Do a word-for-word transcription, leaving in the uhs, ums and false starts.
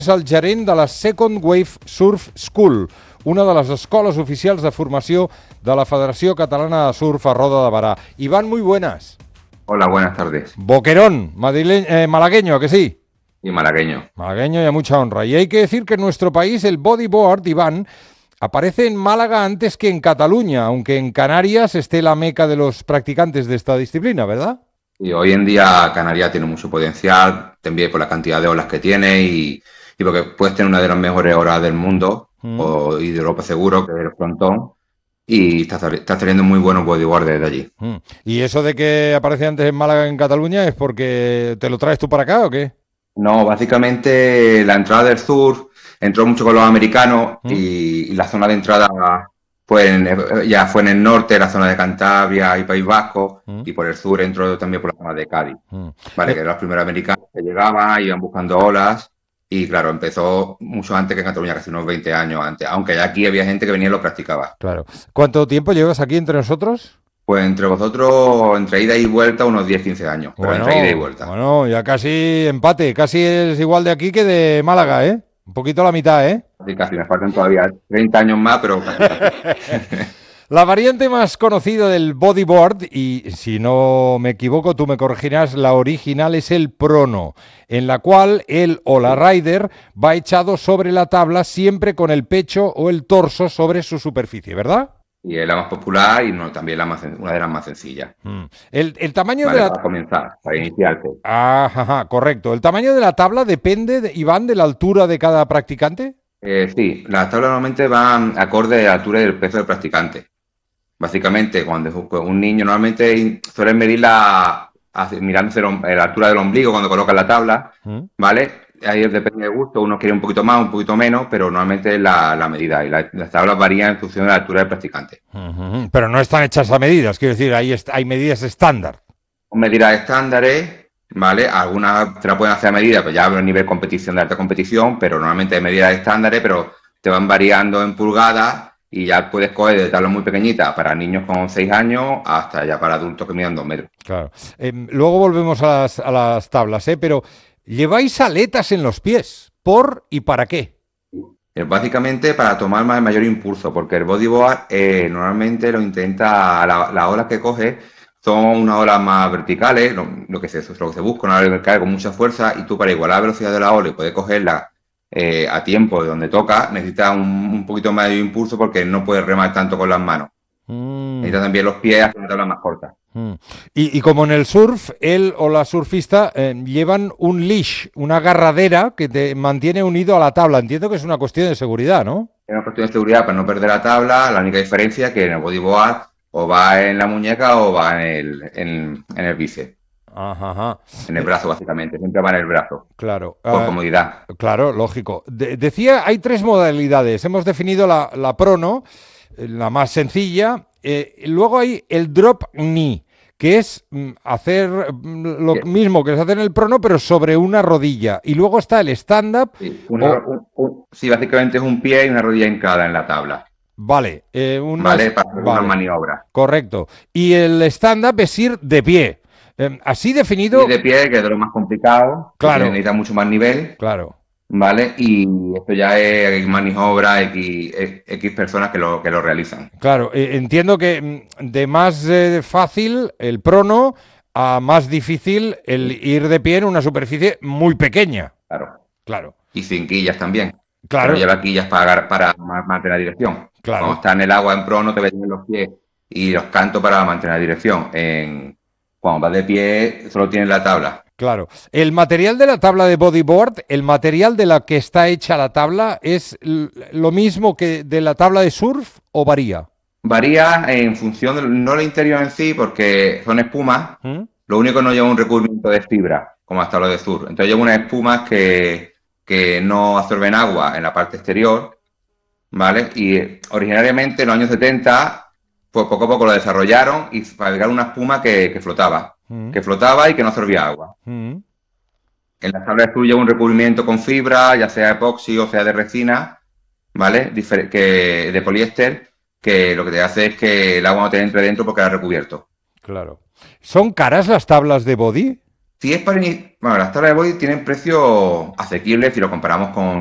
És el gerent de la Second Wave Surf School, una de les escoles oficials de formació de la Federació Catalana de Surf a Roda de Barà. Iván, muy buenas. Hola, buenas tardes. Boquerón, madrile- eh, malagueño, ¿a que sí? Y malagueño. Malagueño y a mucha honra. Y hay que decir que en nuestro país el bodyboard, Iván, aparece en Málaga antes que en Cataluña, aunque en Canarias esté la meca de los practicantes de esta disciplina, ¿verdad? Y hoy en día Canarias tiene mucho potencial, también por la cantidad de olas que tiene y, y porque puedes tener una de las mejores olas del mundo, Mm. o, y de Europa seguro, que es el frontón, y estás está teniendo muy buenos bodyboarders de allí. Mm. ¿Y eso de que aparece antes en Málaga que en Cataluña es porque te lo traes tú para acá o qué? No, básicamente la entrada del sur entró mucho con los americanos ¿Mm? y, y la zona de entrada fue en, ya fue en el norte, la zona de Cantabria y País Vasco, ¿Mm? y por el sur entró también por la zona de Cádiz. Mm. Vale, Eh, que eran los primeros americanos que llegaban, iban buscando olas, y claro, empezó mucho antes que en Cataluña, casi unos veinte años antes, aunque ya aquí había gente que venía y lo practicaba. claro. ¿Cuánto tiempo llevas aquí entre nosotros? Pues entre vosotros, entre ida y vuelta, unos diez quince años, pero Bueno, entre ida y vuelta. bueno, ya casi empate, casi es igual de aquí que de Málaga, ¿eh? Un poquito la mitad, ¿eh? Así casi me faltan todavía treinta años más, pero casi, casi. La variante más conocida del bodyboard, y si no me equivoco, tú me corregirás, la original es el prono, en la cual el o la rider va echado sobre la tabla siempre con el pecho o el torso sobre su superficie, ¿verdad? Y es la más popular y no, también la más, una de las más sencillas. Mm. El, el tamaño Vale, de la... para comenzar, para iniciarte. Ah, ajá, correcto. ¿El tamaño de la tabla depende, de, Iván, de la altura de cada practicante? Eh, sí, las tablas normalmente van acorde a la altura y el peso del practicante. Básicamente, cuando un niño normalmente suelen medirla mirándose la altura del ombligo cuando colocan la tabla, ¿Mm? ¿vale? Ahí depende del gusto, uno quiere un poquito más, un poquito menos, pero normalmente la, la medida y la, las tablas varían en función de la altura del practicante. Uh-huh. Pero no están hechas a medidas, quiero decir, hay, est- hay medidas estándar. Medidas estándares, ¿vale? Algunas te la pueden hacer a medida, pues ya a nivel competición de alta competición, pero normalmente hay medidas estándares, pero te van variando en pulgadas y ya puedes coger de tablas muy pequeñitas para niños con seis años hasta ya para adultos que midan dos metros. Claro. Eh, luego volvemos a las, a las tablas, ¿eh? Pero lleváis aletas en los pies. ¿Por y para qué? Es básicamente para tomar más, mayor impulso, porque el bodyboard eh, normalmente lo intenta, la- las olas que coge son unas olas más verticales, lo, lo que se, lo que se busca, una ola vertical con mucha fuerza, y tú para igualar la velocidad de la ola y poder cogerla eh, a tiempo de donde toca, necesitas un, un poquito más de impulso porque no puedes remar tanto con las manos. Mm, Necesitas también los pies hacer una tabla más corta. mm. Y, y como en el surf, él o la surfista eh, llevan un leash, una agarradera que te mantiene unido a la tabla. Entiendo que es una cuestión de seguridad, ¿no? Es una cuestión de seguridad para no perder la tabla. La única diferencia es que en el bodyboard o va en la muñeca o va en el, en, en el bíceps, Ajá, ajá. en el Eh, brazo básicamente, siempre va en el brazo, claro. por ah, comodidad. Claro, lógico. De- decía, hay tres modalidades. Hemos definido la, la prono, eh, la más sencilla. Eh, luego hay el drop knee, que es mm, hacer mm, lo Sí, mismo que se hace en el prono, pero sobre una rodilla. Y luego está el stand-up. sí, una- O, un- un- sí, básicamente es un pie y una rodilla hincada en la tabla, vale, eh, unas, ¿vale? Para hacer unas vale, maniobras. correcto. Y el stand-up es ir de pie. Eh, así Y definido, de pie, que es de lo más complicado, que claro, tiene- necesita mucho más nivel, claro. ¿vale? Y esto ya es maniobra, X, X personas que lo, que lo realizan. Claro, eh, entiendo que mm, de más eh, fácil el prono a más difícil el ir de pie en una superficie muy pequeña. Claro. Claro, Y sin quillas también. Que claro, no lleva quillas para, agar- para ma- mantener la dirección. Cuando claro. está en el agua en prono te ves en los pies y los cantos para mantener la dirección. En, cuando vas de pie solo tienes la tabla. Claro. El material de la tabla de bodyboard, el material de la que está hecha la tabla, ¿es l- lo mismo que de la tabla de surf o varía? Varía en función de, no el interior en sí, porque son espumas. ¿Mm? Lo único que no lleva un recubrimiento de fibra, como las tablas de surf. Entonces lleva unas espumas que, que no absorben agua en la parte exterior, ¿vale? Y eh, originariamente en los años setenta, pues poco a poco lo desarrollaron y fabricaron una espuma que, que flotaba, ¿Mm? que flotaba y que no absorbía agua. ¿Mm? En las tablas de surf lleva un recubrimiento con fibra, ya sea epoxi o sea de resina, ¿vale? Difer- que, de poliéster, que lo que te hace es que el agua no te entre dentro porque la ha recubierto. Claro. ¿Son caras las tablas de body? Si es para... ini- Bueno, las tablas de body tienen precios asequibles si lo comparamos con